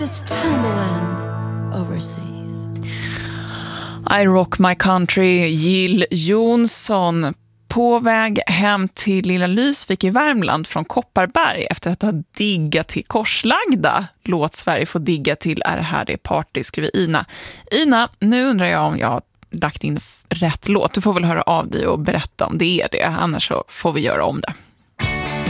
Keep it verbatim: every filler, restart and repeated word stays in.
It's tumbling overseas. I rock my country, Jill Johnson. På väg hem till Lilla Lysvik i Värmland från Kopparberg efter att ha diggat till Korslagda. Låt Sverige få digga till är det här det party, skriver Ina. Ina, nu undrar jag om jag har lagt in rätt låt. Du får väl höra av dig och berätta om det är det. Annars så får vi göra om det.